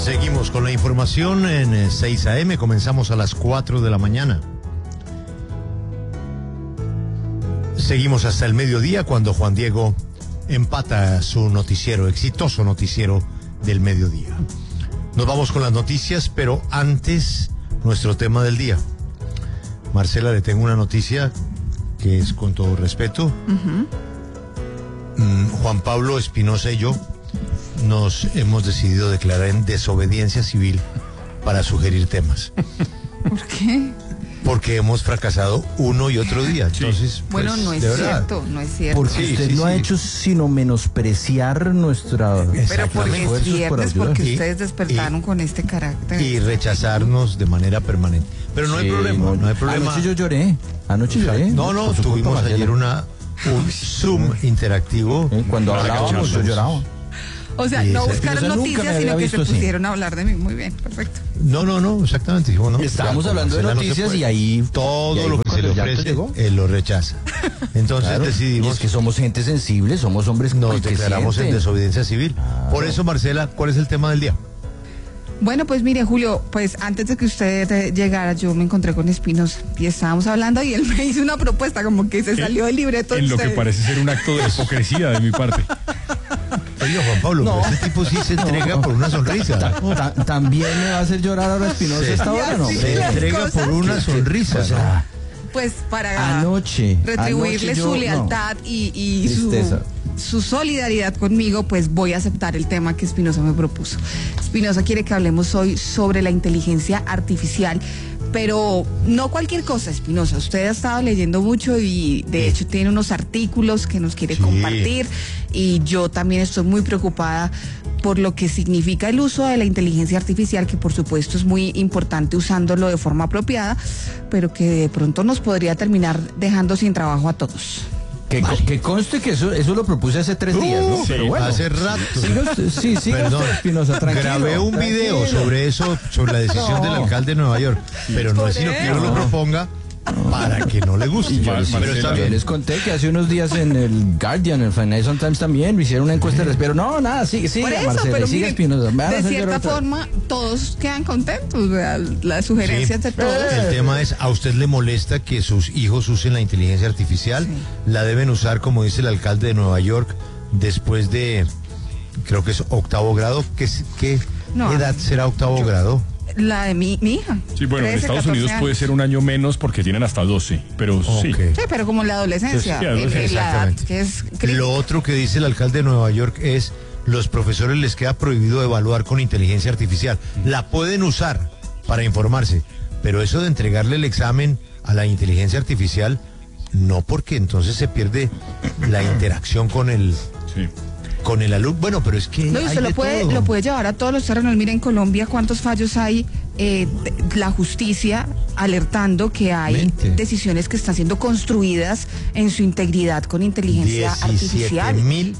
Seguimos con la información en 6 AM. Comenzamos a las 4 de la mañana. Seguimos hasta el mediodía cuando Juan Diego empata su noticiero, exitoso noticiero del mediodía. Nos vamos con las noticias, pero antes nuestro tema del día. Marcela, le tengo una noticia que es con todo respeto. Juan Pablo Espinosa y yo nos hemos decidido declarar en desobediencia civil para sugerir temas. ¿Por qué? Porque hemos fracasado uno y otro día. Entonces, bueno, pues, no es cierto, no es cierto. Porque usted no ha hecho sino menospreciar nuestra... Pero porque es viernes, porque ustedes despertaron con este carácter. Y rechazarnos de manera permanente. Pero no hay problema, no hay problema. Anoche yo lloré. No, tuvimos ayer un Zoom interactivo. Cuando hablábamos yo lloraba. O sea, no buscaron noticias, sino que se pusieron a hablar de mí. Muy bien, perfecto. No, exactamente. Dijo, no, estábamos hablando de noticias y ahí... Todo lo que se le ofrece, él lo rechaza. Entonces decidimos... Y es que somos gente sensible, somos hombres que nos declaramos en desobediencia civil. Por eso, Marcela, ¿cuál es el tema del día? Bueno, pues mire, Julio, pues antes de que usted llegara, yo me encontré con Espinosa y estábamos hablando y él me hizo una propuesta, como que se salió del libreto. En lo que parece ser un acto de hipocresía de mi parte. Oye, Juan Pablo, pero ese tipo sí se entrega por una sonrisa. ¿También me va a hacer llorar ahora Espinosa esta hora? No, se entrega por una sonrisa. O sea, pues para retribuirle su lealtad y su solidaridad conmigo, pues voy a aceptar el tema que Espinosa me propuso. Espinosa quiere que hablemos hoy sobre la inteligencia artificial, pero no cualquier cosa, Espinosa. Usted ha estado leyendo mucho y de hecho tiene unos artículos que nos quiere compartir, y yo también estoy muy preocupada por lo que significa el uso de la inteligencia artificial, que por supuesto es muy importante usándolo de forma apropiada, pero que de pronto nos podría terminar dejando sin trabajo a todos. Que conste que eso lo propuse hace 3 días, ¿no? Pero bueno, hace rato. Sí, perdón, Espinosa, tranquilo. Grabé un video sobre eso, sobre la decisión del alcalde de Nueva York, pero no es sino que yo lo proponga para que no le guste. Yo les conté que hace unos días en el Guardian, en el Financial Times también, me hicieron una encuesta de respeto. No, nada, sigue, Marcela, pero sigue Espinosa. De cierta forma, todos quedan contentos, las sugerencias de todos. El tema es, ¿a usted le molesta que sus hijos usen la inteligencia artificial? La deben usar, como dice el alcalde de Nueva York, después de, creo que es 8º grado. ¿Qué edad será 8º grado? La de mi hija. Sí, bueno, 13, en Estados Unidos puede ser un año menos porque tienen hasta 12, pero sí. Sí, pero como en la adolescencia. Exactamente. La edad, que es lo otro que dice el alcalde de Nueva York es, los profesores les queda prohibido evaluar con inteligencia artificial. La pueden usar para informarse, pero eso de entregarle el examen a la inteligencia artificial, no, porque entonces se pierde la interacción con el... Con el alumno. Bueno, pero es que no, usted lo puede llevar a todos los terrenos. Mira, en Colombia cuántos fallos hay, la justicia alertando que hay decisiones que están siendo construidas en su integridad con inteligencia artificial.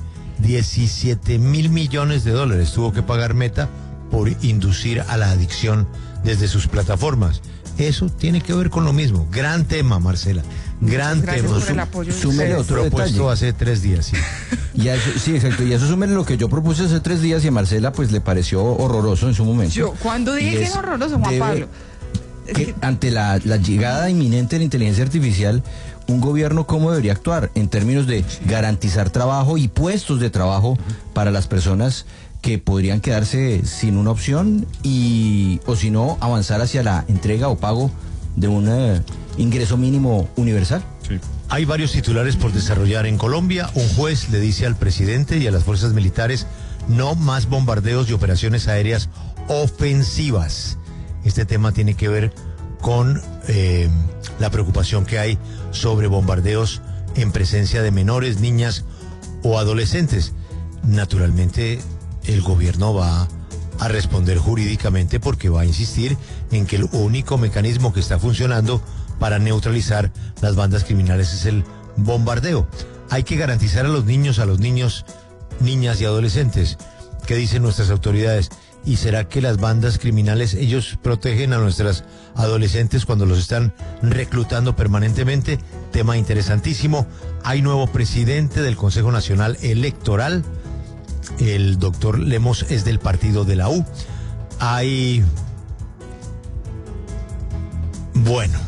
17 mil millones de dólares tuvo que pagar Meta por inducir a la adicción desde sus plataformas. Eso tiene que ver con lo mismo. Gran tema, Marcela. Gran tema. Por el apoyo. Súmele otro propuesto detalle. Hace 3 días, sí. Y eso, sí, exacto. Y eso súmele lo que yo propuse hace 3 días y a Marcela pues le pareció horroroso en su momento. Yo, ¿cuándo dije que es horroroso, Juan Pablo? Que ante la llegada inminente de la inteligencia artificial, un gobierno cómo debería actuar en términos de garantizar trabajo y puestos de trabajo para las personas que podrían quedarse sin una opción o si no avanzar hacia la entrega o pago de un ingreso mínimo universal. Sí. Hay varios titulares por desarrollar en Colombia. Un juez le dice al presidente y a las fuerzas militares: no más bombardeos y operaciones aéreas ofensivas. Este tema tiene que ver con la preocupación que hay sobre bombardeos en presencia de menores, niñas o adolescentes. Naturalmente, el gobierno va a responder jurídicamente, porque va a insistir en que el único mecanismo que está funcionando para neutralizar las bandas criminales es el bombardeo. Hay que garantizar a los niños, niñas y adolescentes. ¿Qué dicen nuestras autoridades? ¿Y será que las bandas criminales, ellos protegen a nuestras adolescentes cuando los están reclutando permanentemente? Tema interesantísimo. Hay nuevo presidente del Consejo Nacional Electoral. El doctor Lemos es del partido de la U. hay... Bueno,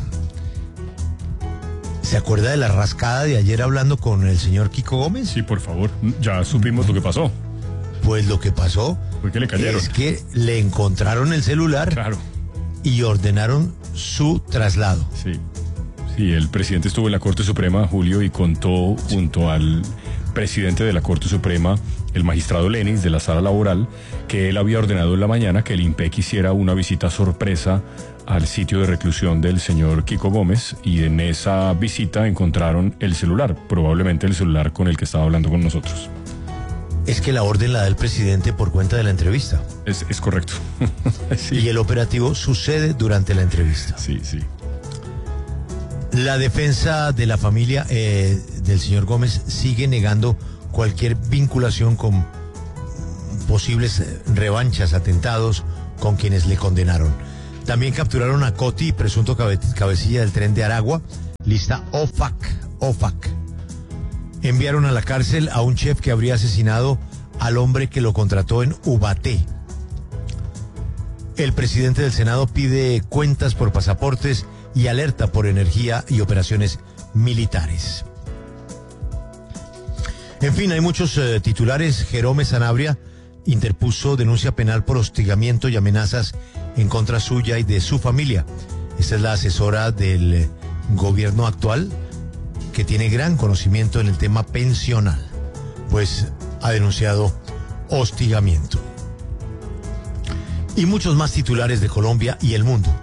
¿se acuerda de la rascada de ayer hablando con el señor Kiko Gómez? Sí, por favor, ya supimos lo que pasó. Pues lo que pasó ¿Por qué le cayeron? Es que le encontraron el celular, claro, y ordenaron su traslado. Sí, el presidente estuvo en la Corte Suprema, Julio, y contó junto al presidente de la Corte Suprema, el magistrado Lenis, de la sala laboral, que él había ordenado en la mañana que el INPEC hiciera una visita sorpresa al sitio de reclusión del señor Kiko Gómez, y en esa visita encontraron el celular, probablemente el celular con el que estaba hablando con nosotros. Es que la orden la da el presidente por cuenta de la entrevista. Es correcto. Sí. Y el operativo sucede durante la entrevista. Sí. La defensa de la familia del señor Gómez sigue negando cualquier vinculación con posibles revanchas, atentados con quienes le condenaron. También capturaron a Coti, presunto cabecilla del tren de Aragua, lista OFAC. Enviaron a la cárcel a un chef que habría asesinado al hombre que lo contrató en Ubaté. El presidente del Senado pide cuentas por pasaportes y alerta por energía y operaciones militares. En fin, hay muchos titulares. Jerome Sanabria interpuso denuncia penal por hostigamiento y amenazas en contra suya y de su familia. Esta es la asesora del gobierno actual, que tiene gran conocimiento en el tema pensional, pues ha denunciado hostigamiento. Y muchos más titulares de Colombia y el mundo.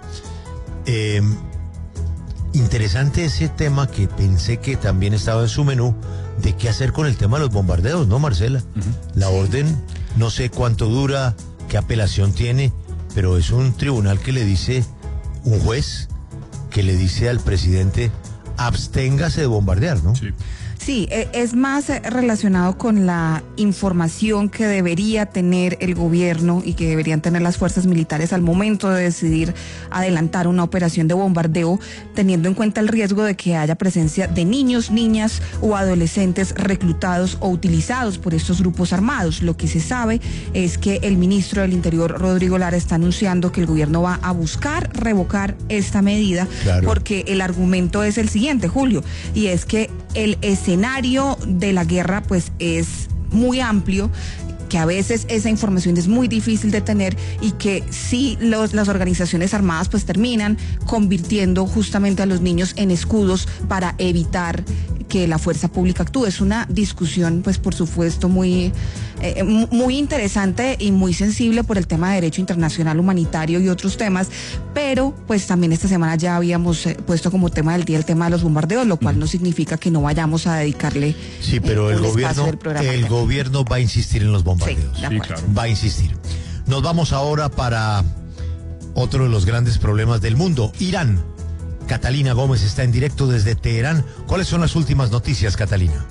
Interesante ese tema que pensé que también estaba en su menú, de qué hacer con el tema de los bombardeos, ¿no, Marcela? La orden, no sé cuánto dura, qué apelación tiene, pero es un tribunal que le dice, un juez, que le dice al presidente, absténgase de bombardear, ¿no? Sí. Sí, es más relacionado con la información que debería tener el gobierno y que deberían tener las fuerzas militares al momento de decidir adelantar una operación de bombardeo, teniendo en cuenta el riesgo de que haya presencia de niños, niñas o adolescentes reclutados o utilizados por estos grupos armados. Lo que se sabe es que el ministro del Interior, Rodrigo Lara, está anunciando que el gobierno va a buscar revocar esta medida, claro, porque el argumento es el siguiente, Julio, y es que el escenario de la guerra pues es muy amplio, que a veces esa información es muy difícil de tener y que sí las organizaciones armadas pues terminan convirtiendo justamente a los niños en escudos para evitar que la fuerza pública actúe. Es una discusión pues por supuesto muy interesante y muy sensible por el tema de derecho internacional humanitario y otros temas, pero pues también esta semana ya habíamos puesto como tema del día el tema de los bombardeos, lo cual no significa que no vayamos a dedicarle pero el gobierno va a insistir en los bombardeos. Sí, claro. Va a insistir. Nos vamos ahora para otro de los grandes problemas del mundo, Irán. Catalina Gómez está en directo desde Teherán. ¿Cuáles son las últimas noticias, Catalina?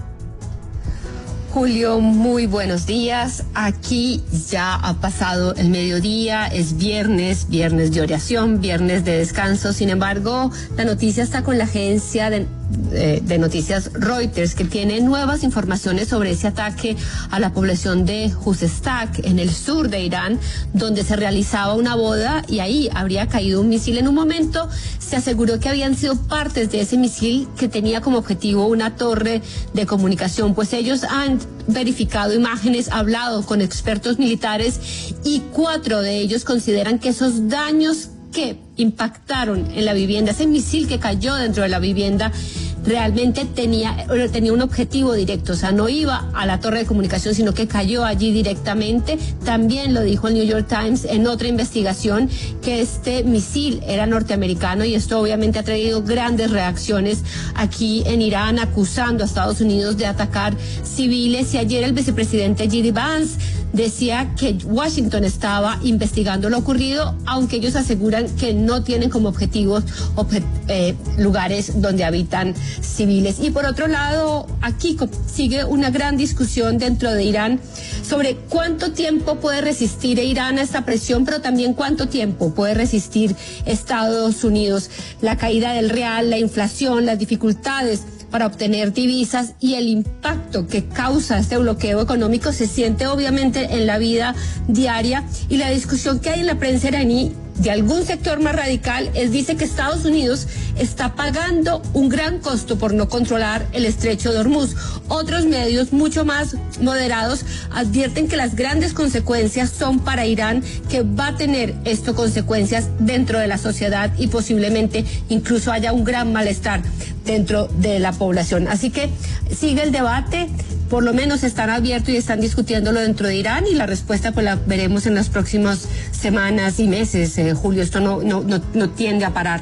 Julio, muy buenos días. Aquí ya ha pasado el mediodía, es viernes de oración, viernes de descanso. Sin embargo, la noticia está con la agencia de noticias Reuters, que tiene nuevas informaciones sobre ese ataque a la población de Khuzestak, en el sur de Irán, donde se realizaba una boda y ahí habría caído un misil. En un momento se aseguró que habían sido partes de ese misil que tenía como objetivo una torre de comunicación, pues ellos han verificado imágenes, hablado con expertos militares y 4 de ellos consideran que esos daños que impactaron en la vivienda, ese misil que cayó dentro de la vivienda, realmente tenía un objetivo directo, o sea, no iba a la torre de comunicación, sino que cayó allí directamente. También lo dijo el New York Times en otra investigación, que este misil era norteamericano, y esto obviamente ha traído grandes reacciones aquí en Irán, acusando a Estados Unidos de atacar civiles. Y ayer el vicepresidente J.D. Vance decía que Washington estaba investigando lo ocurrido, aunque ellos aseguran que no tienen como objetivos lugares donde habitan civiles. Y por otro lado, aquí sigue una gran discusión dentro de Irán sobre cuánto tiempo puede resistir Irán a esta presión, pero también cuánto tiempo puede resistir Estados Unidos. La caída del real, la inflación, las dificultades para obtener divisas, y el impacto que causa este bloqueo económico se siente obviamente en la vida diaria. Y la discusión que hay en la prensa iraní de algún sector más radical dice que Estados Unidos está pagando un gran costo por no controlar el estrecho de Hormuz. Otros medios mucho más moderados advierten que las grandes consecuencias son para Irán, que va a tener esto consecuencias dentro de la sociedad y posiblemente incluso haya un gran malestar dentro de la población. Así que sigue el debate. Por lo menos están abiertos y están discutiéndolo dentro de Irán, y la respuesta pues la veremos en las próximas semanas y meses, Julio. Esto no tiende a parar.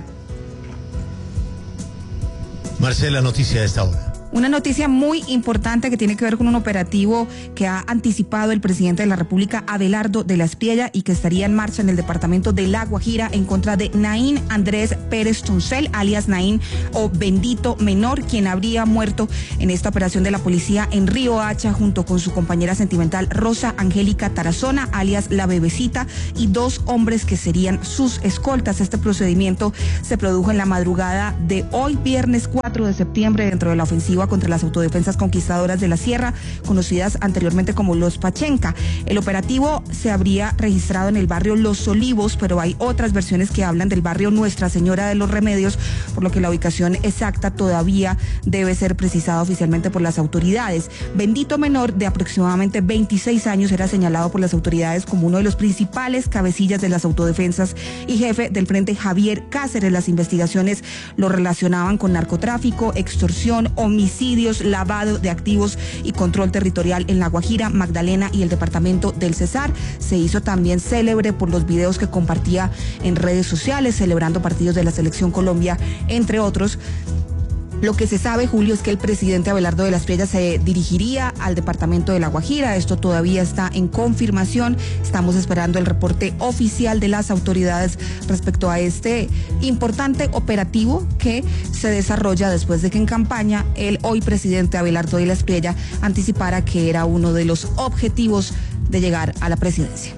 Marcela, noticia de esta hora. Una noticia muy importante que tiene que ver con un operativo que ha anticipado el presidente de la República, Abelardo de la Espriella, y que estaría en marcha en el departamento de La Guajira en contra de Naín Andrés Pérez Toncel, alias Naín o Bendito Menor, quien habría muerto en esta operación de la policía en Río Hacha junto con su compañera sentimental Rosa Angélica Tarazona, alias La Bebecita, y 2 hombres que serían sus escoltas. Este procedimiento se produjo en la madrugada de hoy, viernes 4 de septiembre, dentro de la ofensiva contra las autodefensas conquistadoras de la Sierra, conocidas anteriormente como los Pachenca. El operativo se habría registrado en el barrio Los Olivos, pero hay otras versiones que hablan del barrio Nuestra Señora de los Remedios, por lo que la ubicación exacta todavía debe ser precisada oficialmente por las autoridades. Bendito Menor, de aproximadamente 26 años, era señalado por las autoridades como uno de los principales cabecillas de las autodefensas y jefe del Frente Javier Cáceres. Las investigaciones lo relacionaban con narcotráfico, extorsión, homicidios, lavado de activos y control territorial en La Guajira, Magdalena y el departamento del Cesar. Se hizo también célebre por los videos que compartía en redes sociales celebrando partidos de la Selección Colombia, entre otros. Lo que se sabe, Julio, es que el presidente Abelardo de la Espriella se dirigiría al departamento de La Guajira. Esto todavía está en confirmación. Estamos esperando el reporte oficial de las autoridades respecto a este importante operativo que se desarrolla después de que en campaña el hoy presidente Abelardo de la Espriella anticipara que era uno de los objetivos de llegar a la presidencia.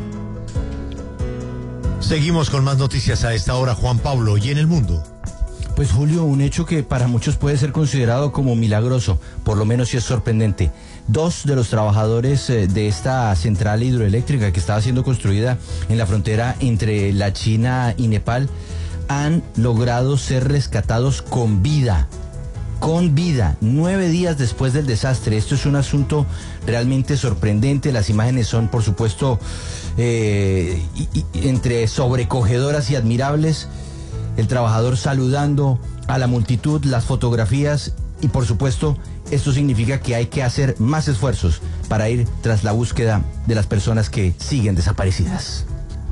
Seguimos con más noticias a esta hora, Juan Pablo, y en el mundo. Pues Julio, un hecho que para muchos puede ser considerado como milagroso, por lo menos sí es sorprendente. 2 de los trabajadores de esta central hidroeléctrica que estaba siendo construida en la frontera entre la China y Nepal han logrado ser rescatados con vida. Con vida, 9 días después del desastre. Esto es un asunto realmente sorprendente. Las imágenes son, por supuesto, entre sobrecogedoras y admirables. El trabajador saludando a la multitud, las fotografías, y por supuesto esto significa que hay que hacer más esfuerzos para ir tras la búsqueda de las personas que siguen desaparecidas.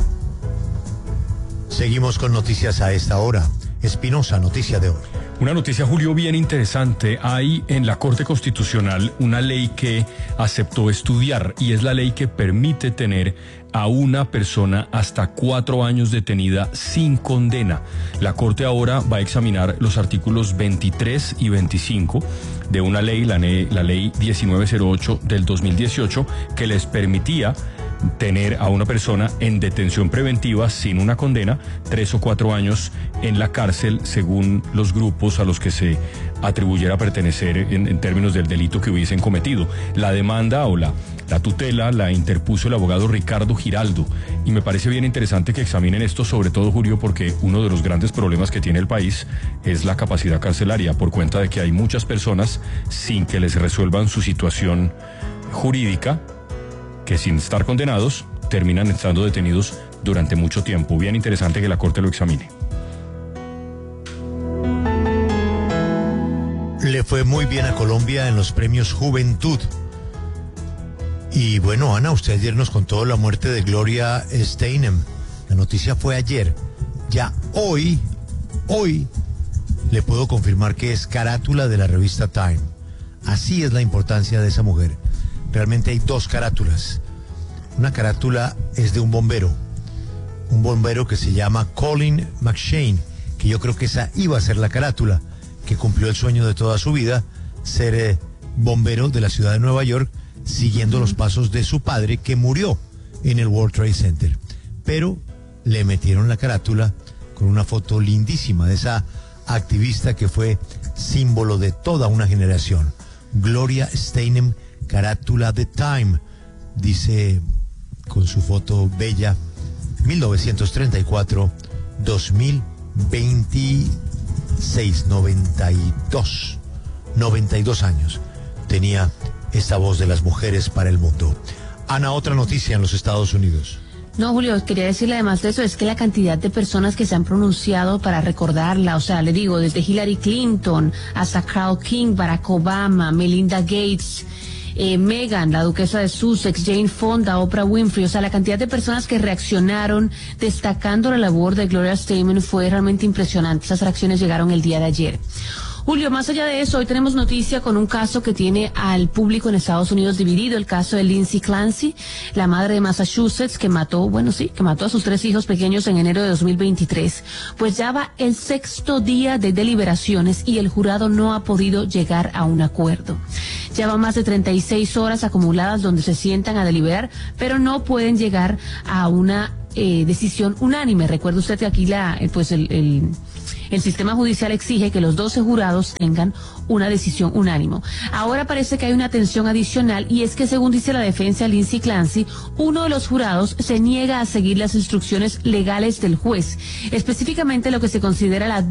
Seguimos con noticias a esta hora. Espinosa, noticia de hoy. Una noticia, Julio, bien interesante. Hay en la Corte Constitucional una ley que aceptó estudiar, y es la ley que permite tener a una persona hasta 4 años detenida sin condena. La Corte ahora va a examinar los artículos 23 y 25 de una ley, la ley 1908 del 2018, que les permitía tener a una persona en detención preventiva sin una condena, 3 o 4 años en la cárcel, según los grupos a los que se atribuyera pertenecer en términos del delito que hubiesen cometido. La demanda o la tutela la interpuso el abogado Ricardo Giraldo, y me parece bien interesante que examinen esto, sobre todo, Julio, porque uno de los grandes problemas que tiene el país es la capacidad carcelaria, por cuenta de que hay muchas personas sin que les resuelvan su situación jurídica, que sin estar condenados terminan estando detenidos durante mucho tiempo. Bien interesante que la Corte lo examine. Le fue muy bien a Colombia en los premios Juventud. Y bueno, Ana, usted ayer nos contó la muerte de Gloria Steinem. La noticia fue ayer. Ya hoy le puedo confirmar que es carátula de la revista Time. Así es la importancia de esa mujer. Realmente hay 2 carátulas. Una carátula es de un bombero que se llama Colin McShane, que yo creo que esa iba a ser la carátula, que cumplió el sueño de toda su vida, ser bombero de la ciudad de Nueva York, siguiendo los pasos de su padre, que murió en el World Trade Center. Pero le metieron la carátula con una foto lindísima de esa activista que fue símbolo de toda una generación. Gloria Steinem, carátula de Time, dice con su foto bella, 1934-2026, 92 años tenía esta voz de las mujeres para el mundo. Ana, otra noticia en los Estados Unidos. No, Julio, quería decirle además de eso, es que la cantidad de personas que se han pronunciado para recordarla, o sea, le digo, desde Hillary Clinton hasta Carl King, Barack Obama, Melinda Gates, Meghan, la duquesa de Sussex, Jane Fonda, Oprah Winfrey, o sea, la cantidad de personas que reaccionaron destacando la labor de Gloria Steinem fue realmente impresionante. Esas reacciones llegaron el día de ayer. Julio, más allá de eso, hoy tenemos noticia con un caso que tiene al público en Estados Unidos dividido, el caso de Lindsay Clancy, la madre de Massachusetts, que mató a sus 3 hijos pequeños en enero de 2023. Pues ya va el 6º día de deliberaciones y el jurado no ha podido llegar a un acuerdo. Ya va más de 36 horas acumuladas donde se sientan a deliberar, pero no pueden llegar a una decisión unánime. Recuerde usted que aquí el sistema judicial exige que los 12 jurados tengan una decisión unánime. Ahora parece que hay una tensión adicional y es que, según dice la defensa de Lindsay Clancy, uno de los jurados se niega a seguir las instrucciones legales del juez, específicamente lo que se considera la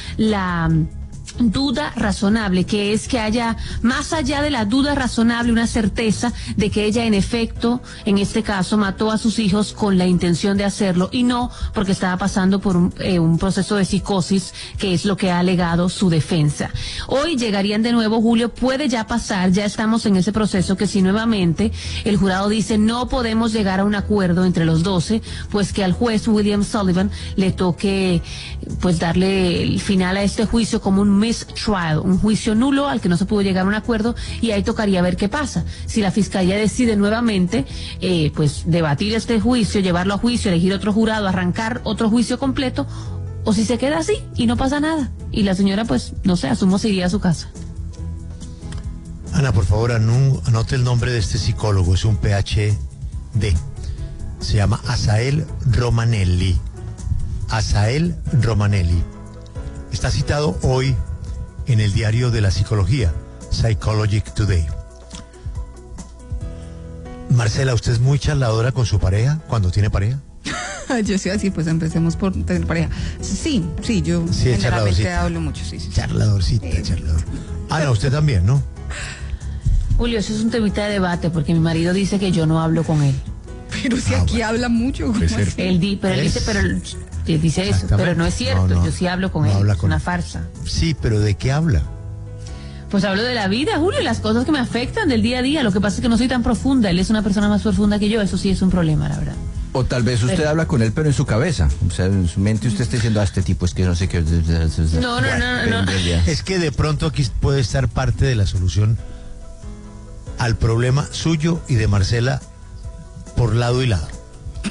duda razonable, que es que haya, más allá de la duda razonable, una certeza de que ella en efecto, en este caso, mató a sus hijos con la intención de hacerlo y no porque estaba pasando por un proceso de psicosis, que es lo que ha alegado su defensa. Hoy llegarían de nuevo, Julio, puede ya pasar, ya estamos en ese proceso, que si nuevamente el jurado dice no podemos llegar a un acuerdo entre los 12, pues que al juez William Sullivan le toque pues darle el final a este juicio como un mistrial, un juicio nulo al que no se pudo llegar a un acuerdo, y ahí tocaría ver qué pasa. Si la fiscalía decide nuevamente pues debatir este juicio, llevarlo a juicio, elegir otro jurado, arrancar otro juicio completo, o si se queda así y no pasa nada y la señora pues no sé, asumo se iría a su casa. Ana, por favor, anote el nombre de este psicólogo, es un PhD, se llama Asael Romanelli. Asael Romanelli está citado hoy en el diario de la psicología, Psychologic Today. Marcela, ¿usted es muy charladora con su pareja cuando tiene pareja? Yo soy así, pues empecemos por tener pareja. Sí, yo generalmente hablo mucho, sí. Charladorcita. Ana, usted también, ¿no? Julio, eso es un temita de debate porque mi marido dice que yo no hablo con él. Pero si aquí habla mucho. Él dice eso, pero no es cierto. No, yo sí hablo con él, es una farsa. Sí, pero ¿de qué habla? Pues hablo de la vida, Julio, las cosas que me afectan del día a día. Lo que pasa es que no soy tan profunda, él es una persona más profunda que yo, eso sí es un problema, la verdad. O tal vez usted habla con él, pero en su cabeza. O sea, en su mente usted está diciendo, este tipo es que no sé qué. No. Es que de pronto aquí puede estar parte de la solución al problema suyo y de Marcela por lado y lado.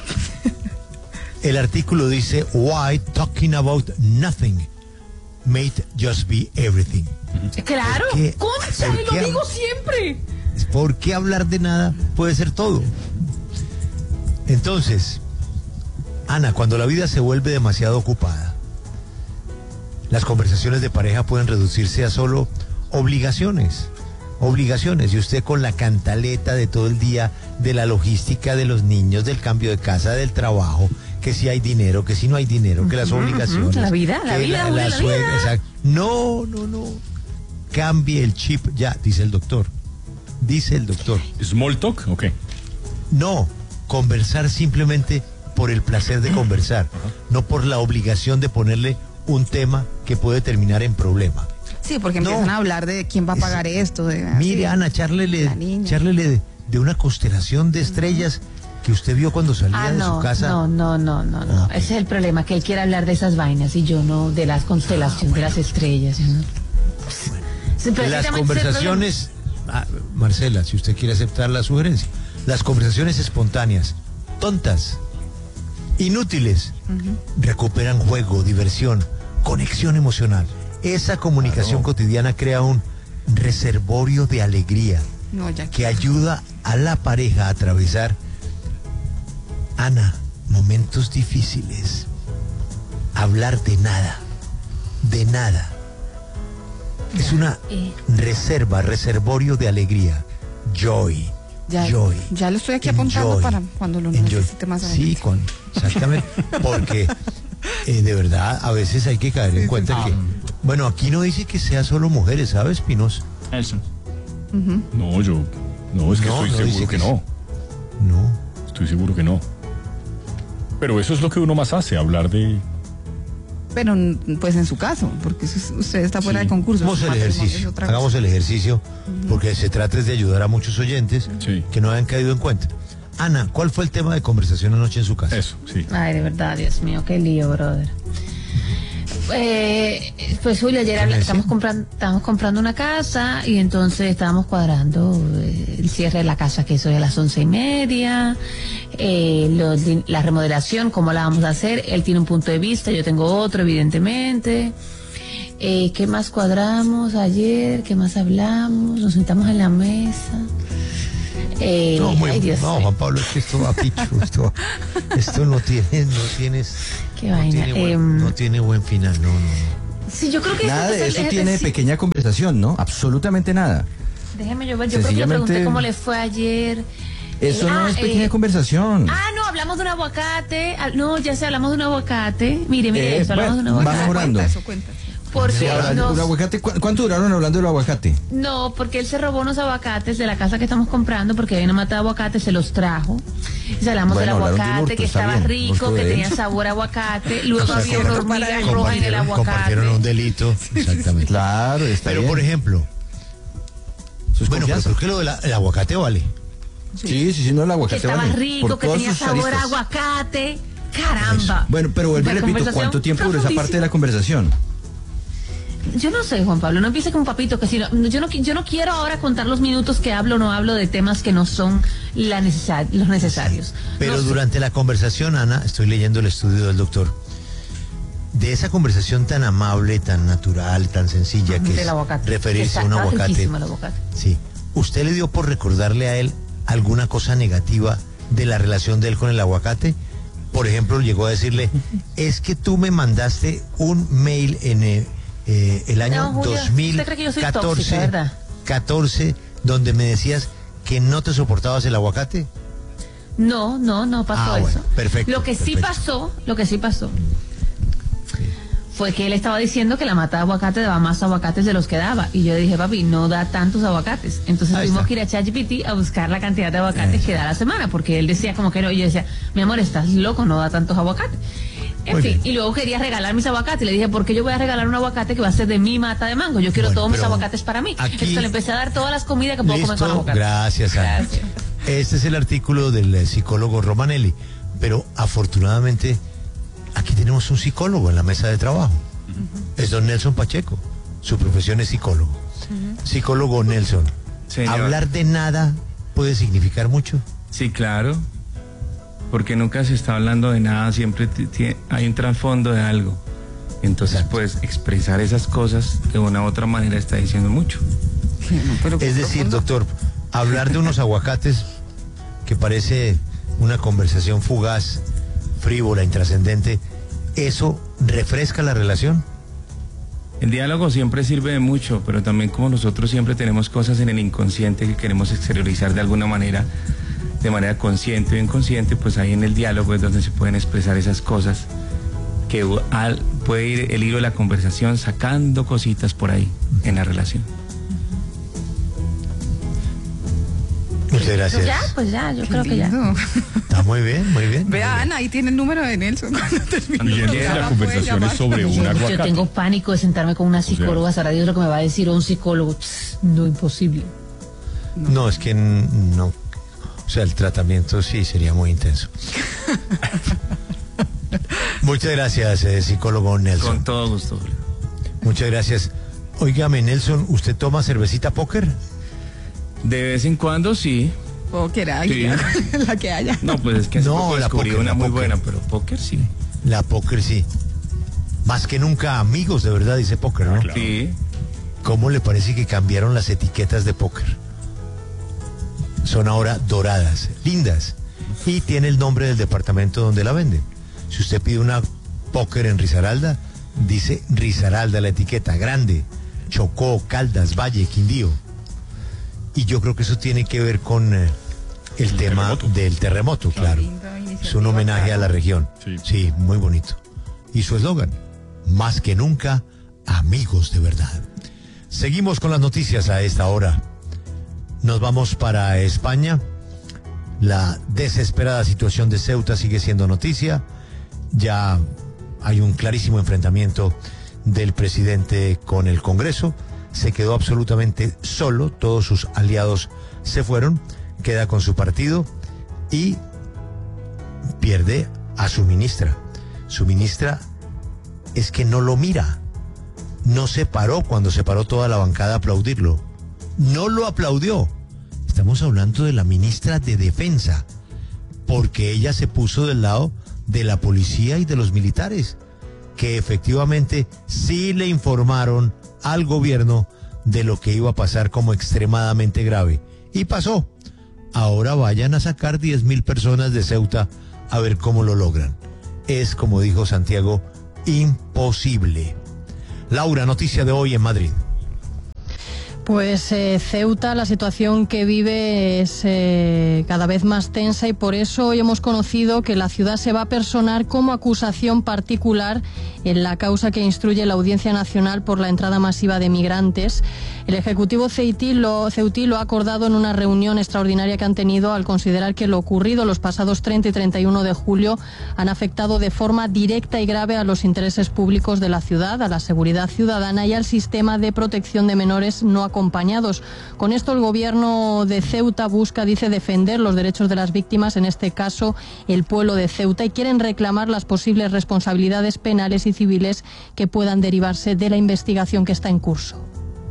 El artículo dice, why talking about nothing may just be everything. Claro, concha, lo digo siempre. ¿Por qué hablar de nada puede ser todo? Entonces, Ana, cuando la vida se vuelve demasiado ocupada, las conversaciones de pareja pueden reducirse a solo obligaciones, y usted con la cantaleta de todo el día, de la logística de los niños, del cambio de casa, del trabajo, que si hay dinero, que si no hay dinero, que las obligaciones, la vida. Exacto. No, cambie el chip ya, dice el doctor. ¿Small talk? Ok. No, conversar simplemente por el placer de conversar, no por la obligación de ponerle un tema que puede terminar en problema. Sí, porque empiezan a hablar de quién va a pagar esto. Mire, Ana, chárlele de una constelación de estrellas que usted vio cuando salía de su casa. No. Ese es el problema, que él quiere hablar de esas vainas y yo no, de las constelaciones, de las estrellas. ¿No? Las conversaciones, Marcela, si usted quiere aceptar la sugerencia, las conversaciones espontáneas, tontas, inútiles, recuperan juego, diversión, conexión emocional. Esa comunicación cotidiana crea un reservorio de alegría que ayuda a la pareja a atravesar, Ana, momentos difíciles. Hablar de nada. Es una reservorio de alegría. Joy. Joy. Ya lo estoy aquí apuntando Enjoy. para cuando lo necesite más adelante. Sí, exactamente. Porque de verdad a veces hay que caer en cuenta que, bueno, aquí no dice que sea solo mujeres, ¿sabes, Pinos? Nelson. No, es que estoy seguro que no. No. Estoy seguro que no. Pero eso es lo que uno más hace, hablar de... Pero pues en su caso, porque usted está fuera de concurso. Hagamos el ejercicio, porque se trata de ayudar a muchos oyentes que no hayan caído en cuenta. Ana, ¿cuál fue el tema de conversación anoche en su casa? Eso, sí. Ay, de verdad, Dios mío, qué lío, brother. Pues Julio, ayer estábamos comprando una casa y entonces estábamos cuadrando el cierre de la casa, que eso es a las 11:30, la remodelación, cómo la vamos a hacer. Él tiene un punto de vista, yo tengo otro, evidentemente. ¿Qué más cuadramos ayer? ¿Qué más hablamos? Nos sentamos en la mesa. Juan Pablo, es que esto va picho, esto no tienes. Qué vaina. No tiene buen final, no. Sí, yo creo que nada de eso tiene pequeña conversación, ¿no? Absolutamente nada. Déjeme yo ver, yo creo que le pregunté cómo le fue ayer. Eso no es pequeña conversación. No, hablamos de un aguacate. No, ya sé, hablamos de un aguacate. Mire, esto, hablamos de un aguacate. Va mejorando. Cuenta. Porque un aguacate, ¿cuánto duraron hablando del aguacate? No, porque él se robó unos aguacates de la casa que estamos comprando, porque había una mata de aguacate, se los trajo. Y hablamos del aguacate, que estaba rico, que tenía sabor a aguacate. Luego había una hormiga roja en el aguacate. Compartieron un delito, exactamente. Claro, está bien. Pero, por ejemplo, pero ¿por qué lo del aguacate vale? Sí, no, el aguacate que estaba vale. rico, que tenía sabor a aguacate. Caramba. Bueno, pero vuelvo y repito, ¿cuánto tiempo duró esa parte de la conversación? Yo no sé, Juan Pablo, no empiece con papito, que si no, yo no quiero ahora contar los minutos que hablo o no hablo de temas que no son los necesarios. Pero durante la conversación, Ana, estoy leyendo el estudio del doctor, de esa conversación tan amable, tan natural, tan sencilla, que es referirse a un aguacate. Sí. ¿Usted le dio por recordarle a él alguna cosa negativa de la relación de él con el aguacate? Por ejemplo, llegó a decirle, es que tú me mandaste un mail en el año Julio, 2014, donde me decías que no te soportabas el aguacate. No pasó eso. Perfecto. Lo que sí pasó fue que él estaba diciendo que la mata de aguacate daba más aguacates de los que daba. Y yo dije, papi, no da tantos aguacates. Entonces tuvimos que ir a ChatGPT a buscar la cantidad de aguacates que da la semana, porque él decía como que no. Y yo decía, mi amor, estás loco, no da tantos aguacates. En fin, y luego quería regalar mis aguacates. Le dije, ¿por qué yo voy a regalar un aguacate que va a ser de mi mata de mango? Yo quiero todos mis aguacates para mí. Entonces le empecé a dar todas las comidas que puedo comer con aguacate. Gracias, Ana. Este es el artículo del psicólogo Romanelli. Pero afortunadamente, aquí tenemos un psicólogo en la mesa de trabajo. Es don Nelson Pacheco. Su profesión es psicólogo. Psicólogo Nelson. Señor. ¿Hablar de nada puede significar mucho? Sí, claro. Porque nunca se está hablando de nada, siempre hay un trasfondo de algo. Entonces, pues, expresar esas cosas de una u otra manera está diciendo mucho. Es decir, doctor, hablar de unos aguacates que parece una conversación fugaz, frívola, intrascendente, ¿eso refresca la relación? El diálogo siempre sirve de mucho, pero también como nosotros siempre tenemos cosas en el inconsciente que queremos exteriorizar de alguna manera, de manera consciente o inconsciente, pues ahí en el diálogo es donde se pueden expresar esas cosas, que puede ir el hilo de la conversación sacando cositas por ahí en la relación. Muchas gracias. Pues ya, yo creo que ya. Está muy bien, muy bien. Vea, Ana, ahí tiene el número de Nelson. La conversación es sobre un aguacate. Yo tengo pánico de sentarme con una psicóloga, sabrá Dios lo que me va a decir un psicólogo. No, imposible. No, es que no. O sea, el tratamiento sí sería muy intenso. Muchas gracias, psicólogo Nelson. Con todo gusto, Julio. Muchas gracias. Óigame, Nelson, ¿usted toma cervecita póker? De vez en cuando, sí. Póker, sí. La que haya. No, pues es que no, la descubrí póker, una muy póker. buena, pero póker sí. La póker sí. Más que nunca amigos, de verdad, dice póker, ¿no? Claro. Sí. ¿Cómo le parece que cambiaron las etiquetas de póker? Son ahora doradas, lindas, y tiene el nombre del departamento donde la venden. Si usted pide una póker en Risaralda, dice Risaralda la etiqueta, grande. Chocó, Caldas, Valle, Quindío. Y yo creo que eso tiene que ver con el tema del terremoto, claro. Es un homenaje a la región. Sí, muy bonito. Y su eslogan, más que nunca, amigos de verdad. Seguimos con las noticias a esta hora. Nos vamos para España. La desesperada situación de Ceuta sigue siendo noticia. Ya hay un clarísimo enfrentamiento del presidente con el Congreso. Se quedó absolutamente solo, todos sus aliados se fueron, queda con su partido y pierde a su ministra. Su ministra es que no lo mira. No se paró cuando se paró toda la bancada a aplaudirlo. No lo aplaudió. Estamos hablando de la ministra de Defensa, porque ella se puso del lado de la policía y de los militares, que efectivamente sí le informaron al gobierno de lo que iba a pasar como extremadamente grave. Y pasó. Ahora vayan a sacar 10.000 personas de Ceuta a ver cómo lo logran. Es, como dijo Santiago, imposible. Laura, noticia de hoy en Madrid. Pues Ceuta, la situación que vive es cada vez más tensa y por eso hoy hemos conocido que la ciudad se va a personar como acusación particular en la causa que instruye la Audiencia Nacional por la entrada masiva de migrantes. El Ejecutivo ceutí lo ha acordado en una reunión extraordinaria que han tenido al considerar que lo ocurrido los pasados 30 y 31 de julio han afectado de forma directa y grave a los intereses públicos de la ciudad, a la seguridad ciudadana y al sistema de protección de menores no acompañados. Con esto el gobierno de Ceuta busca, dice, defender los derechos de las víctimas, en este caso el pueblo de Ceuta, y quieren reclamar las posibles responsabilidades penales y civiles que puedan derivarse de la investigación que está en curso.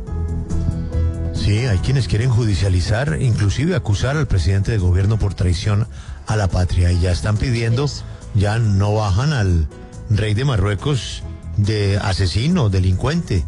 Sí, hay quienes quieren judicializar, inclusive acusar al presidente del gobierno por traición a la patria, y ya están pidiendo, ya no bajan al rey de Marruecos de asesino, delincuente.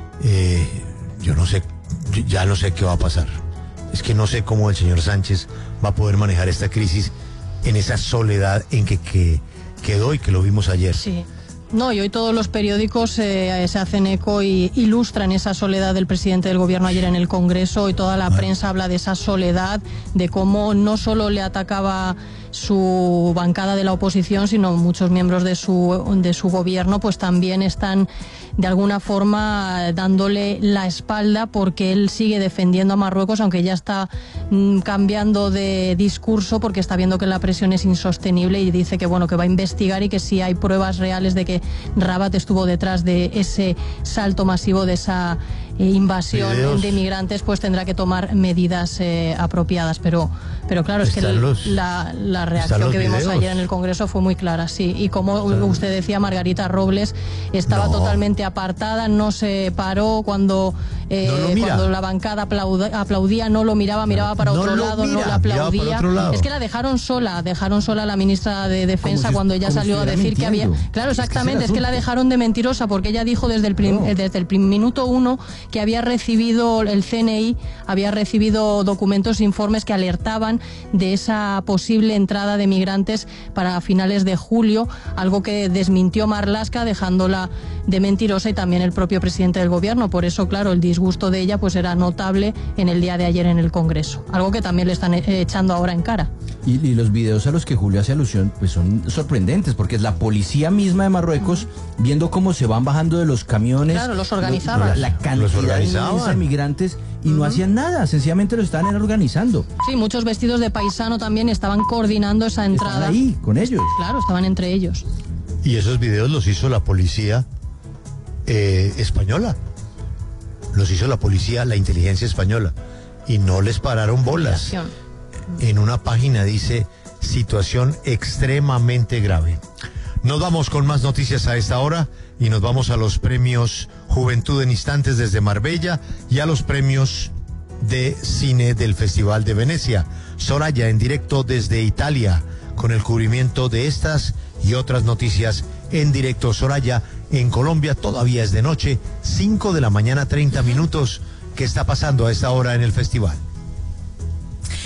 Yo no sé, ya no sé qué va a pasar. Es que no sé cómo el señor Sánchez va a poder manejar esta crisis en esa soledad en que quedó y que lo vimos ayer. Sí. No, y hoy todos los periódicos se hacen eco y ilustran esa soledad del presidente del gobierno ayer en el Congreso, y toda la prensa habla de esa soledad, de cómo no solo le atacaba su bancada de la oposición, sino muchos miembros de su gobierno, pues también están de alguna forma dándole la espalda, porque él sigue defendiendo a Marruecos, aunque ya está cambiando de discurso porque está viendo que la presión es insostenible, y dice que bueno, que va a investigar y que si hay pruebas reales de que Rabat estuvo detrás de ese salto masivo, de esa invasión de migrantes, pues tendrá que tomar medidas apropiadas. Pero claro, es que la reacción que vimos ayer en el Congreso fue muy clara, sí. Y como usted decía, Margarita Robles estaba totalmente apartada, no se paró cuando la bancada aplaudía, no lo miraba, miraba para otro lado, no la aplaudía. Es que la dejaron sola a la ministra de Defensa cuando ella salió a decir que había... Claro, exactamente, es que la dejaron de mentirosa, porque ella dijo desde el minuto 1 que había recibido, el CNI había recibido documentos, informes que alertaban de esa posible entrada de migrantes para finales de julio, algo que desmintió Marlaska, dejándola de mentirosa, y también el propio presidente del gobierno. Por eso, claro, el disgusto de ella pues era notable en el día de ayer en el Congreso, algo que también le están echando ahora en cara. Y los videos a los que Julio hace alusión pues son sorprendentes, porque es la policía misma de Marruecos viendo cómo se van bajando de los camiones. Claro, los organizaban. La cantidad de migrantes, y no hacían nada, sencillamente lo estaban organizando. Sí, muchos vestidos de paisano también estaban coordinando esa entrada. Estaban ahí, con ellos. Claro, estaban entre ellos. Y esos videos los hizo la policía española. Los hizo la policía, la inteligencia española. Y no les pararon bolas. En una página dice, situación extremadamente grave. Nos vamos con más noticias a esta hora, y nos vamos a los premios Juventud en Instantes desde Marbella y a los premios de cine del Festival de Venecia. Soraya en directo desde Italia con el cubrimiento de estas y otras noticias en directo. Soraya, en Colombia todavía es de noche, 5 de la mañana, 30 minutos. ¿Qué está pasando a esta hora en el festival?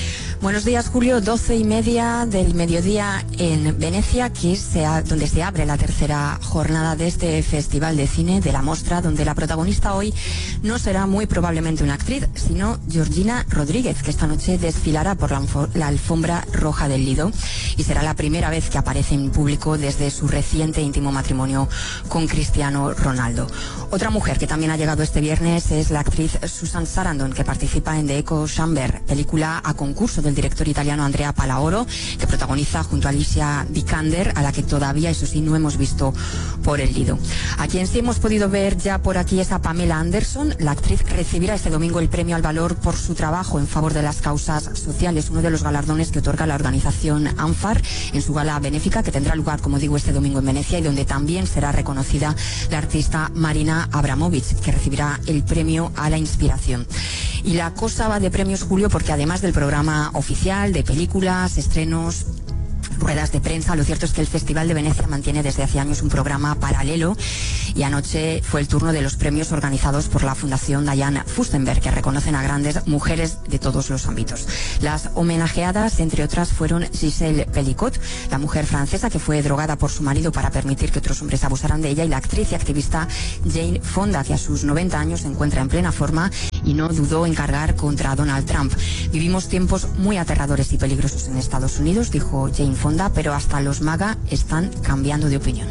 Buenos días, Julio. 12:30 del mediodía en Venecia, donde se abre la tercera jornada de este Festival de Cine de la Mostra, donde la protagonista hoy no será muy probablemente una actriz, sino Georgina Rodríguez, que esta noche desfilará por la alfombra roja del Lido y será la primera vez que aparece en público desde su reciente íntimo matrimonio con Cristiano Ronaldo. Otra mujer que también ha llegado este viernes es la actriz Susan Sarandon, que participa en The Echo Chamber, película a concurso del director italiano Andrea Palaoro, que protagoniza junto a Alicia Vikander, a la que todavía, eso sí, no hemos visto por el Lido. A quien sí hemos podido ver ya por aquí es a Pamela Anderson. La actriz recibirá este domingo el Premio al Valor por su trabajo en favor de las causas sociales, uno de los galardones que otorga la organización ANFAR en su gala benéfica, que tendrá lugar, como digo, este domingo en Venecia, y donde también será reconocida la artista Marina Abramovic, que recibirá el premio a la inspiración. Y la cosa va de premios, Julio, porque además del programa oficial de películas, estrenos, ruedas de prensa, lo cierto es que el Festival de Venecia mantiene desde hace años un programa paralelo, y anoche fue el turno de los premios organizados por la Fundación Diane Furstenberg, que reconocen a grandes mujeres de todos los ámbitos. Las homenajeadas, entre otras, fueron Gisèle Pelicot, la mujer francesa que fue drogada por su marido para permitir que otros hombres abusaran de ella, y la actriz y activista Jane Fonda, que a sus 90 años se encuentra en plena forma y no dudó en cargar contra Donald Trump. Vivimos tiempos muy aterradores y peligrosos en Estados Unidos, dijo Jane Fonda, pero hasta los MAGA están cambiando de opinión.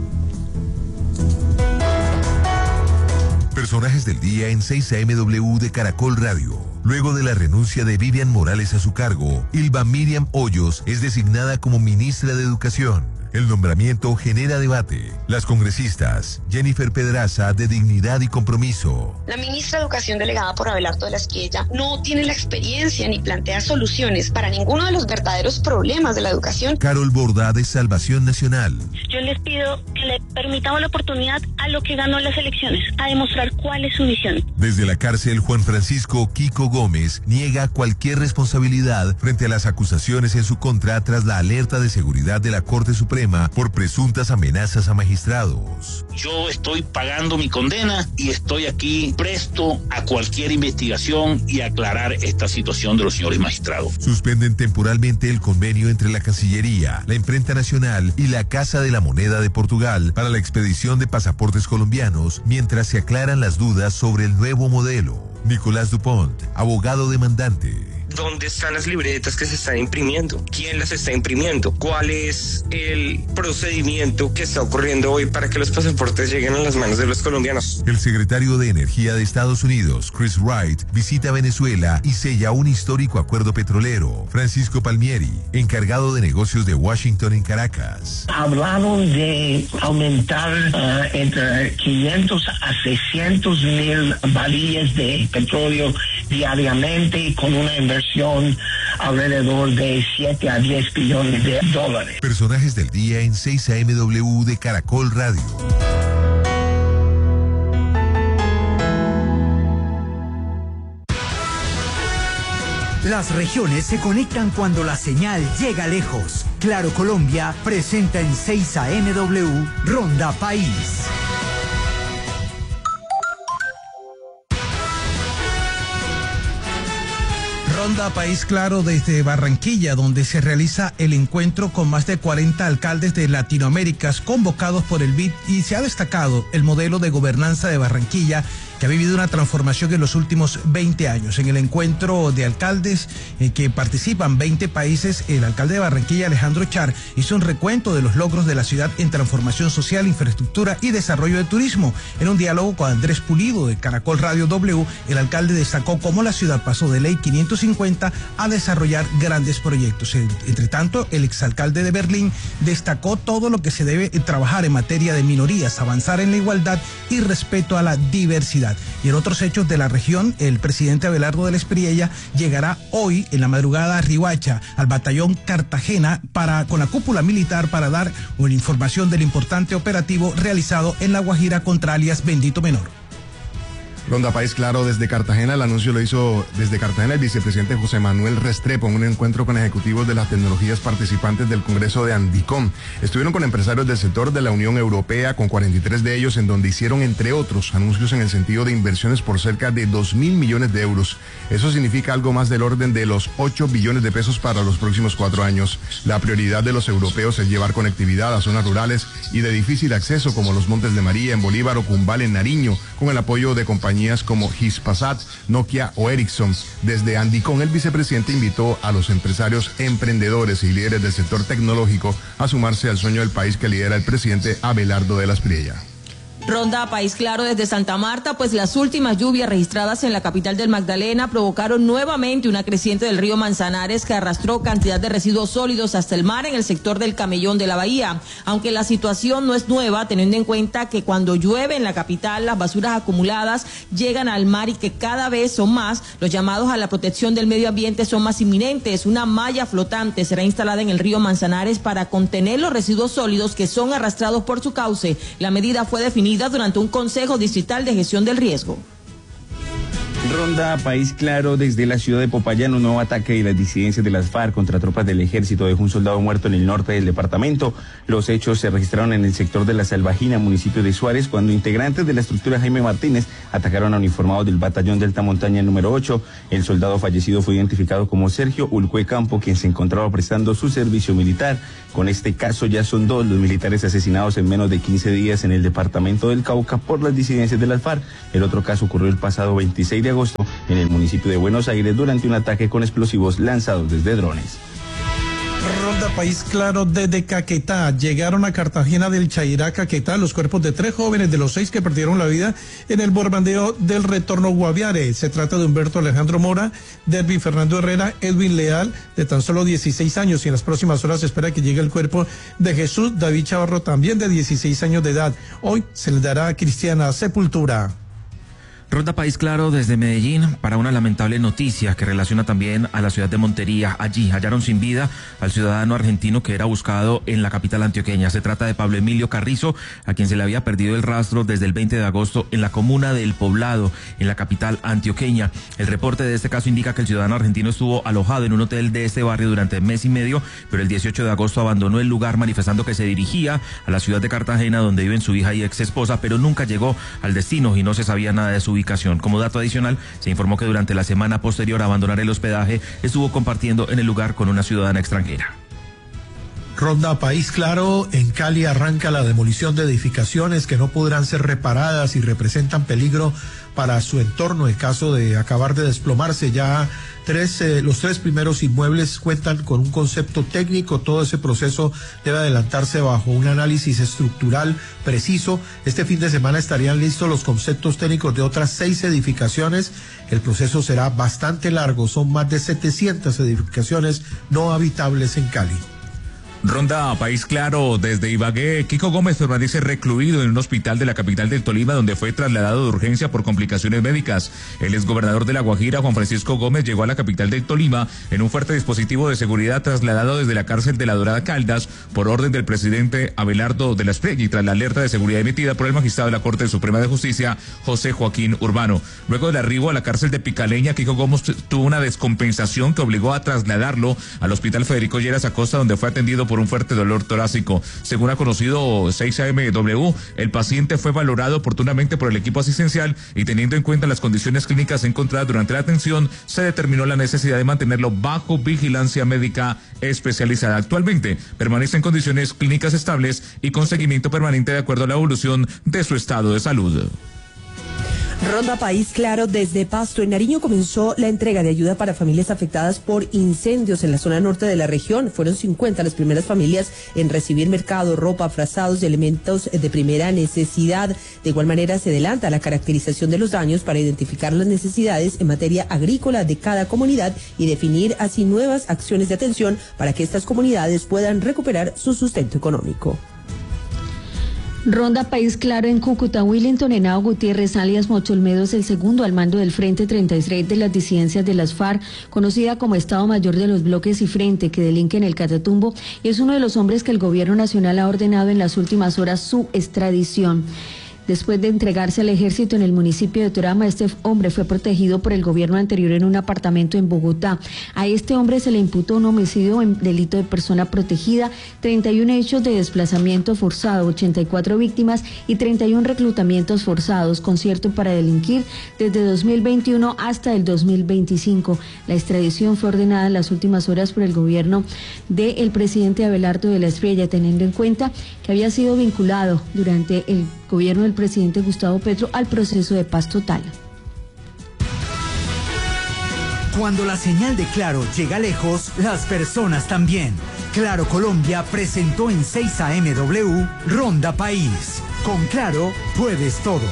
Personajes del día en 6 AM de Caracol Radio. Luego de la renuncia de Vivian Morales a su cargo, Ilva Miriam Hoyos es designada como ministra de Educación. El nombramiento genera debate. Las congresistas Jennifer Pedraza, de Dignidad y Compromiso. La ministra de Educación delegada por Abelardo de la Espriella no tiene la experiencia ni plantea soluciones para ninguno de los verdaderos problemas de la educación. Carol Borda, de Salvación Nacional. Yo les pido que le permitamos la oportunidad a lo que ganó las elecciones, a demostrar cuál es su visión. Desde la cárcel, Juan Francisco Kiko Gómez niega cualquier responsabilidad frente a las acusaciones en su contra tras la alerta de seguridad de la Corte Suprema por presuntas amenazas a magistrados. Yo estoy pagando mi condena y estoy aquí presto a cualquier investigación y aclarar esta situación de los señores magistrados. Suspenden temporalmente el convenio entre la Cancillería, la Imprenta Nacional y la Casa de la Moneda de Portugal para la expedición de pasaportes colombianos mientras se aclaran las dudas sobre el nuevo modelo. Nicolás Dupont, abogado demandante. ¿Dónde están las libretas que se están imprimiendo? ¿Quién las está imprimiendo? ¿Cuál es el procedimiento que está ocurriendo hoy para que los pasaportes lleguen a las manos de los colombianos? El secretario de Energía de Estados Unidos, Chris Wright, visita Venezuela y sella un histórico acuerdo petrolero. Francisco Palmieri, encargado de negocios de Washington en Caracas. Hablaron de aumentar entre 500 a 600 mil barriles de petróleo diariamente, con una inversión alrededor de 7 a 10 billones de dólares. Personajes del día en 6 AM de Caracol Radio. Las regiones se conectan cuando la señal llega lejos. Claro Colombia presenta en 6 AM Ronda País. Ronda País Claro desde Barranquilla, donde se realiza el encuentro con más de 40 alcaldes de Latinoamérica convocados por el BID, y se ha destacado el modelo de gobernanza de Barranquilla, que ha vivido una transformación en los últimos 20 años. En el encuentro de alcaldes que participan 20 países, el alcalde de Barranquilla, Alejandro Char, hizo un recuento de los logros de la ciudad en transformación social, infraestructura y desarrollo de turismo. En un diálogo con Andrés Pulido de Caracol Radio W, el alcalde destacó cómo la ciudad pasó de Ley 550 a desarrollar grandes proyectos. Entre tanto, el exalcalde de Berlín destacó todo lo que se debe trabajar en materia de minorías, avanzar en la igualdad y respeto a la diversidad. Y en otros hechos de la región, el presidente Abelardo de la Espriella llegará hoy en la madrugada a Riohacha, al batallón Cartagena, con la cúpula militar, para dar una información del importante operativo realizado en La Guajira contra alias Bendito Menor. Ronda País Claro desde Cartagena. El anuncio lo hizo desde Cartagena el vicepresidente José Manuel Restrepo en un encuentro con ejecutivos de las tecnologías participantes del Congreso de Andicom. Estuvieron con empresarios del sector de la Unión Europea, con 43 de ellos, en donde hicieron, entre otros, anuncios en el sentido de inversiones por cerca de 2.000 millones de euros. Eso significa algo más del orden de los 8 billones de pesos para los próximos 4 años. La prioridad de los europeos es llevar conectividad a zonas rurales y de difícil acceso, como los Montes de María en Bolívar o Cumbal en Nariño, con el apoyo de compañías como Hispasat, Nokia o Ericsson. Desde Andicom, el vicepresidente invitó a los empresarios, emprendedores y líderes del sector tecnológico a sumarse al sueño del país que lidera el presidente Abelardo de la Espriella. Ronda País Claro desde Santa Marta, pues las últimas lluvias registradas en la capital del Magdalena provocaron nuevamente una creciente del río Manzanares que arrastró cantidad de residuos sólidos hasta el mar en el sector del Camellón de la Bahía. Aunque la situación no es nueva, teniendo en cuenta que cuando llueve en la capital las basuras acumuladas llegan al mar y que cada vez son más, los llamados a la protección del medio ambiente son más inminentes. Una malla flotante será instalada en el río Manzanares para contener los residuos sólidos que son arrastrados por su cauce. La medida fue definida durante un Consejo Distrital de Gestión del Riesgo. Ronda País Claro desde la ciudad de Popayán. Un nuevo ataque de las disidencias de las FARC contra tropas del ejército dejó un soldado muerto en el norte del departamento. Los hechos se registraron en el sector de La Salvajina, municipio de Suárez, cuando integrantes de la estructura Jaime Martínez atacaron a uniformados del batallón de alta montaña número 8. El soldado fallecido fue identificado como Sergio Ulcue Campo, quien se encontraba prestando su servicio militar. Con este caso ya son 2 los militares asesinados en menos de 15 días en el departamento del Cauca por las disidencias de las FARC. El otro caso ocurrió el pasado 26 de agosto en el municipio de Buenos Aires durante un ataque con explosivos lanzados desde drones. Ronda País Claro desde Caquetá. Llegaron a Cartagena del Chairá, Caquetá, los cuerpos de 3 jóvenes de los 6 que perdieron la vida en el bombardeo del retorno Guaviare. Se trata de Humberto Alejandro Mora, Derby Fernando Herrera, Edwin Leal, de tan solo 16 años, y en las próximas horas se espera que llegue el cuerpo de Jesús David Chavarro, también de 16 años de edad. Hoy se le dará cristiana sepultura. Ronda País Claro desde Medellín para una lamentable noticia que relaciona también a la ciudad de Montería. Allí hallaron sin vida al ciudadano argentino que era buscado en la capital antioqueña. Se trata de Pablo Emilio Carrizo, a quien se le había perdido el rastro desde el 20 de agosto en la comuna del Poblado, en la capital antioqueña. El reporte de este caso indica que el ciudadano argentino estuvo alojado en un hotel de este barrio durante mes y medio, pero el 18 de agosto abandonó el lugar manifestando que se dirigía a la ciudad de Cartagena, donde viven su hija y ex esposa, pero nunca llegó al destino y no se sabía nada de su ubicación. Como dato adicional, se informó que durante la semana posterior a abandonar el hospedaje estuvo compartiendo en el lugar con una ciudadana extranjera. Ronda País Claro, en Cali arranca la demolición de edificaciones que no podrán ser reparadas y representan peligro para su entorno en caso de acabar de desplomarse. Ya los 3 primeros inmuebles cuentan con un concepto técnico. Todo ese proceso debe adelantarse bajo un análisis estructural preciso. Este fin de semana estarían listos los conceptos técnicos de otras 6 edificaciones. El proceso será bastante largo. Son más de 700 edificaciones no habitables en Cali. Ronda País Claro desde Ibagué. Kiko Gómez permanece recluido en un hospital de la capital del Tolima, donde fue trasladado de urgencia por complicaciones médicas. El exgobernador de La Guajira, Juan Francisco Gómez, llegó a la capital del Tolima en un fuerte dispositivo de seguridad trasladado desde la cárcel de La Dorada Caldas por orden del presidente Abelardo de la Espriella y tras la alerta de seguridad emitida por el magistrado de la Corte Suprema de Justicia, José Joaquín Urbano. Luego del arribo a la cárcel de Picaleña, Kiko Gómez tuvo una descompensación que obligó a trasladarlo al hospital Federico Lleras Acosta, donde fue atendido por un fuerte dolor torácico. Según ha conocido 6AMW, el paciente fue valorado oportunamente por el equipo asistencial y teniendo en cuenta las condiciones clínicas encontradas durante la atención, se determinó la necesidad de mantenerlo bajo vigilancia médica especializada. Actualmente permanece en condiciones clínicas estables y con seguimiento permanente de acuerdo a la evolución de su estado de salud. Ronda País Claro desde Pasto. En Nariño comenzó la entrega de ayuda para familias afectadas por incendios en la zona norte de la región. Fueron 50 las primeras familias en recibir mercado, ropa, frazados y elementos de primera necesidad. De igual manera se adelanta la caracterización de los daños para identificar las necesidades en materia agrícola de cada comunidad y definir así nuevas acciones de atención para que estas comunidades puedan recuperar su sustento económico. Ronda País Claro en Cúcuta. Willington Henao Gutiérrez, alias Mocho Olmedo, es el segundo al mando del Frente 33 de las disidencias de las FARC, conocida como Estado Mayor de los Bloques y Frente, que delinque en el Catatumbo, y es uno de los hombres que el gobierno nacional ha ordenado en las últimas horas su extradición. Después de entregarse al ejército en el municipio de Turama, este hombre fue protegido por el gobierno anterior en un apartamento en Bogotá. A este hombre se le imputó un homicidio en delito de persona protegida, 31 hechos de desplazamiento forzado, 84 víctimas y 31 reclutamientos forzados, concierto para delinquir desde 2021 hasta el 2025. La extradición fue ordenada en las últimas horas por el gobierno del presidente Abelardo de la Espriella, teniendo en cuenta que había sido vinculado durante el gobierno del presidente Gustavo Petro al proceso de paz total. Cuando la señal de Claro llega lejos, las personas también. Claro Colombia presentó en 6 AMW Ronda País. Con Claro puedes todo.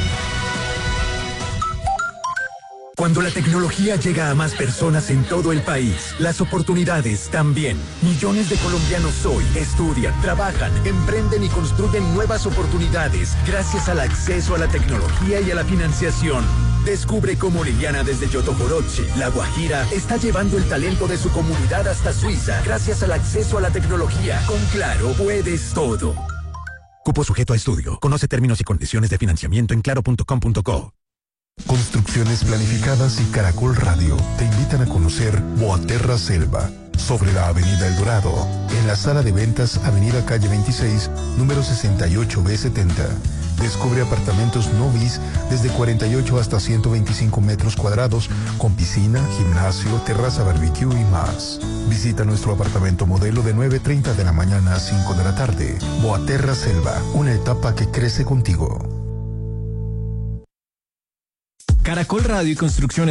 Cuando la tecnología llega a más personas en todo el país, las oportunidades también. Millones de colombianos hoy estudian, trabajan, emprenden y construyen nuevas oportunidades gracias al acceso a la tecnología y a la financiación. Descubre cómo Liliana desde Yotojoroche, La Guajira, está llevando el talento de su comunidad hasta Suiza gracias al acceso a la tecnología. Con Claro puedes todo. Cupo sujeto a estudio. Conoce términos y condiciones de financiamiento en claro.com.co. Construcciones Planificadas y Caracol Radio te invitan a conocer Boaterra Selva, sobre la Avenida El Dorado, en la sala de ventas Avenida Calle 26, número 68B70. Descubre apartamentos no bis desde 48 hasta 125 metros cuadrados, con piscina, gimnasio, terraza barbecue y más. Visita nuestro apartamento modelo de 9:30 de la mañana a 5 de la tarde. Boaterra Selva, una etapa que crece contigo. Caracol Radio y Construcciones